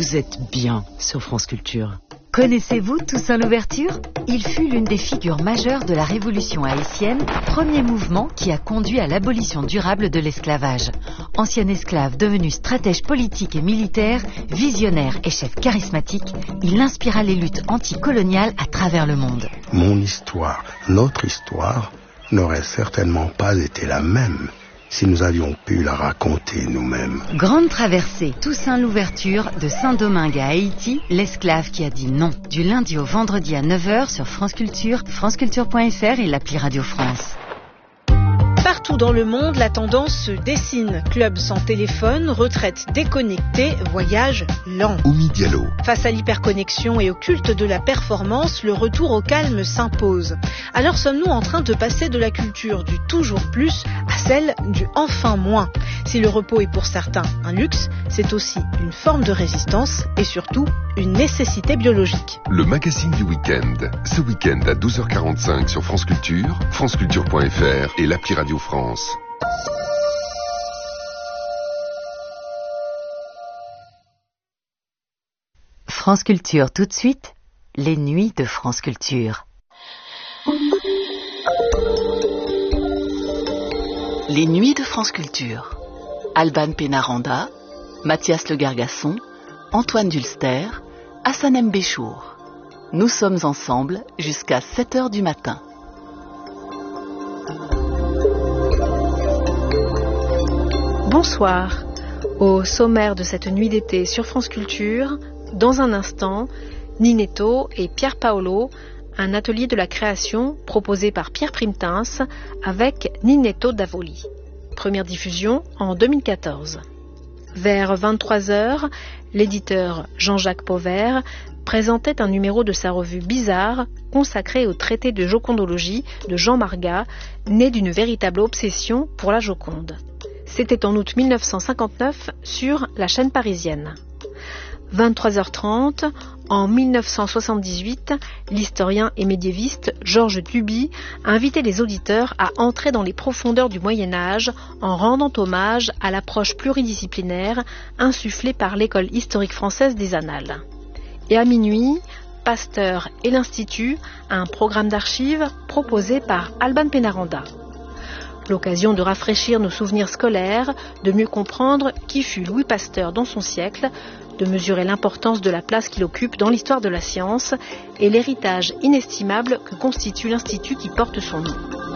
Vous êtes bien sur France Culture. Connaissez-vous Toussaint Louverture ? Il fut l'une des figures majeures de la Révolution haïtienne, premier mouvement qui a conduit à l'abolition durable de l'esclavage. Ancien esclave devenu stratège politique et militaire, visionnaire et chef charismatique, il inspira les luttes anticoloniales à travers le monde. Mon histoire, notre histoire, n'aurait certainement pas été la même si nous avions pu la raconter nous-mêmes. Grande traversée, Toussaint Louverture, de Saint-Domingue à Haïti, l'esclave qui a dit non. Du lundi au vendredi à 9h sur France Culture, franceculture.fr et l'appli Radio France. Partout dans le monde, la tendance se dessine. Club sans téléphone, retraite déconnectée, voyage lent. Oumi Diallo. Face à l'hyperconnexion et au culte de la performance, le retour au calme s'impose. Alors sommes-nous en train de passer de la culture du toujours plus à celle du enfin moins ? Si le repos est pour certains un luxe, c'est aussi une forme de résistance et surtout une nécessité biologique. Le magazine du week-end. Ce week-end à 12h45 sur France Culture, franceculture.fr et l'appli Radio France. France Culture tout de suite, les nuits de France Culture. Les nuits de France Culture. Alban Pénaranda, Mathias Le Gargasson, Antoine Dulster, Hassanem Béchour. Nous sommes ensemble jusqu'à 7h du matin. Bonsoir. Au sommaire de cette nuit d'été sur France Culture, dans un instant, Ninetto et Pier Paolo, un atelier de la création proposé par Pierre Primtins avec Ninetto Davoli. Première diffusion en 2014. Vers 23h, l'éditeur Jean-Jacques Pauvert présentait un numéro de sa revue Bizarre consacré au traité de jocondologie de Jean Margat, né d'une véritable obsession pour la Joconde. C'était en août 1959 sur la chaîne parisienne. 23h30, en 1978, l'historien et médiéviste Georges Duby invitait les auditeurs à entrer dans les profondeurs du Moyen-Âge en rendant hommage à l'approche pluridisciplinaire insufflée par l'école historique française des Annales. Et à minuit, Pasteur et l'Institut, un programme d'archives proposé par Alban Pénaranda. L'occasion de rafraîchir nos souvenirs scolaires, de mieux comprendre qui fut Louis Pasteur dans son siècle, de mesurer l'importance de la place qu'il occupe dans l'histoire de la science et l'héritage inestimable que constitue l'Institut qui porte son nom.